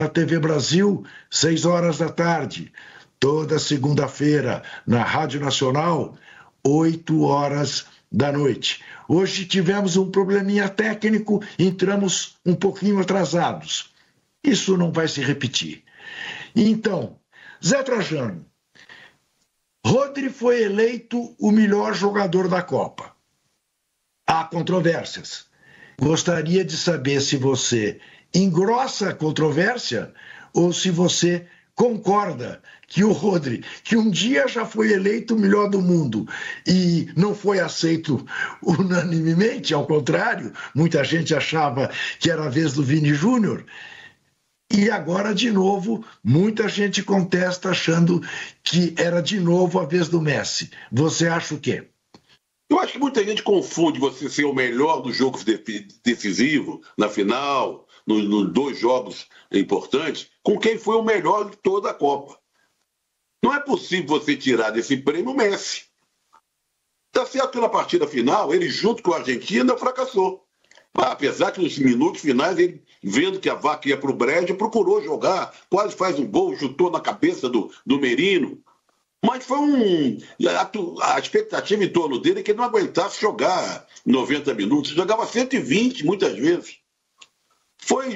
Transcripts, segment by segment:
na TV Brasil, 6 horas da tarde. Toda segunda-feira, na Rádio Nacional, 8 horas da noite. Hoje tivemos um probleminha técnico, entramos um pouquinho atrasados. Isso não vai se repetir. Então, Zé Trajano, Rodri foi eleito o melhor jogador da Copa. Há controvérsias. Gostaria de saber se você engrossa a controvérsia ou se você concorda que o Rodri, que um dia já foi eleito o melhor do mundo e não foi aceito unanimemente, ao contrário, muita gente achava que era a vez do Vini Júnior, e agora, de novo, muita gente contesta achando que era de novo a vez do Messi. Você acha o quê? Eu acho que muita gente confunde você ser o melhor do jogo decisivo, na final, nos 2 jogos importantes, com quem foi o melhor de toda a Copa. Não é possível você tirar desse prêmio o Messi. Está certo que na partida final, ele junto com a Argentina fracassou. Apesar que nos minutos finais, ele, vendo que a vaca ia para o brejo, procurou jogar, quase faz um gol, chutou na cabeça do Merino. Mas foi a expectativa em torno dele é que ele não aguentasse jogar 90 minutos, jogava 120 muitas vezes. Foi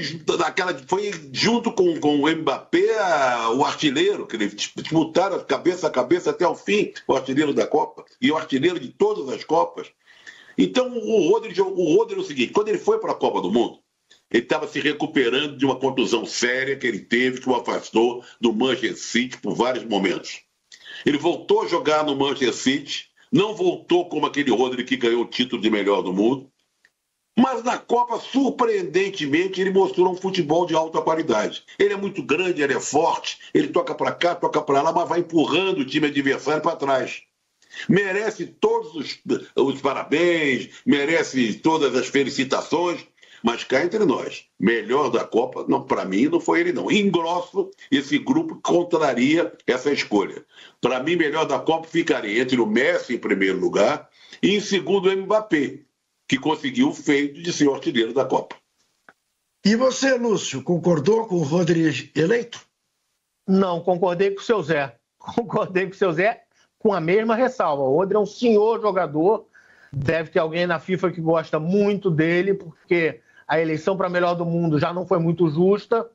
junto com o Mbappé, o artilheiro, que eles disputaram cabeça a cabeça até o fim, o artilheiro da Copa, e o artilheiro de todas as Copas. Então, o Rodri é o seguinte, quando ele foi para a Copa do Mundo, ele estava se recuperando de uma contusão séria que ele teve, que o afastou do Manchester City por vários momentos. Ele voltou a jogar no Manchester City, não voltou como aquele Rodri que ganhou o título de melhor do mundo, mas na Copa, surpreendentemente, ele mostrou um futebol de alta qualidade. Ele é muito grande, ele é forte, ele toca para cá, toca para lá, mas vai empurrando o time adversário para trás. Merece todos os parabéns, merece todas as felicitações, mas cá entre nós, melhor da Copa, não, para mim não foi ele não. Engrosso esse grupo que contraria essa escolha. Para mim, melhor da Copa ficaria entre o Messi em primeiro lugar e em segundo o Mbappé, que conseguiu o feito de ser o artilheiro da Copa. E você, Lúcio, concordou com o Rodri eleito? Não, concordei com o seu Zé. Concordei com o seu Zé com a mesma ressalva. O Rodri é um senhor jogador, deve ter alguém na FIFA que gosta muito dele, porque a eleição para melhor do mundo já não foi muito justa.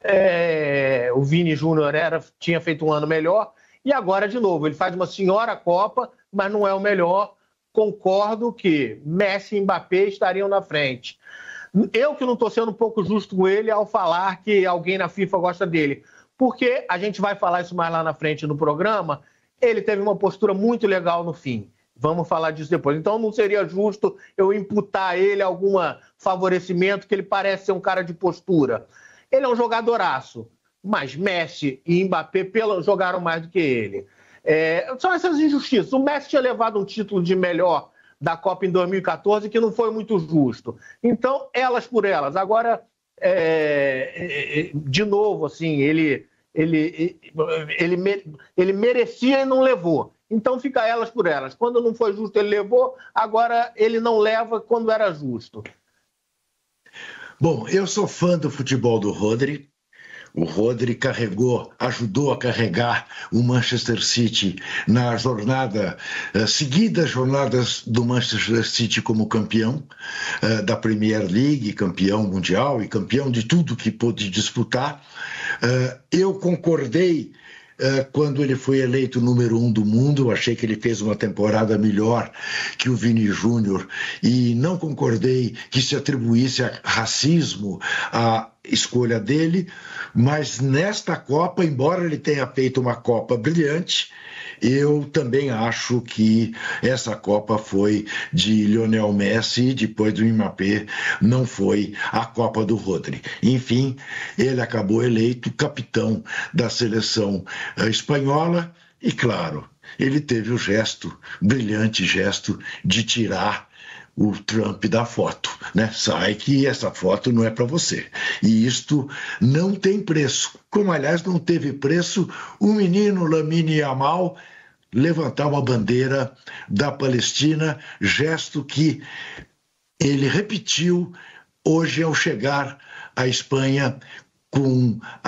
O Vini Júnior tinha feito um ano melhor, e agora, de novo, ele faz uma senhora Copa, mas não é o melhor. Concordo que Messi e Mbappé estariam na frente. Eu que não estou sendo um pouco justo com ele ao falar que alguém na FIFA gosta dele, porque a gente vai falar isso mais lá na frente no programa, ele teve uma postura muito legal no fim. Vamos falar disso depois. Então não seria justo eu imputar a ele algum favorecimento, que ele parece ser um cara de postura. Ele é um jogadoraço, mas Messi e Mbappé jogaram mais do que ele. São essas injustiças. O Messi tinha levado um título de melhor da Copa em 2014 que não foi muito justo. Então, elas por elas. Agora, de novo, assim, ele merecia e não levou. Então, fica elas por elas. Quando não foi justo, ele levou. Agora, ele não leva quando era justo. Bom, eu sou fã do futebol do Rodri. O Rodri ajudou a carregar o Manchester City na seguidas jornadas do Manchester City como campeão da Premier League, campeão mundial e campeão de tudo que pôde disputar. Eu concordei quando ele foi eleito número 1 do mundo. Eu achei que ele fez uma temporada melhor que o Vini Júnior e não concordei que se atribuísse a racismo a escolha dele, mas nesta Copa, embora ele tenha feito uma Copa brilhante, eu também acho que essa Copa foi de Lionel Messi e depois do Mbappé, não foi a Copa do Rodri. Enfim, ele acabou eleito capitão da seleção espanhola e, claro, ele teve o brilhante gesto de tirar o Trump da foto, né? Sai que essa foto não é para você. E isto não tem preço. Como, aliás, não teve preço o menino Lamine Yamal levantar uma bandeira da Palestina, gesto que ele repetiu hoje ao chegar à Espanha com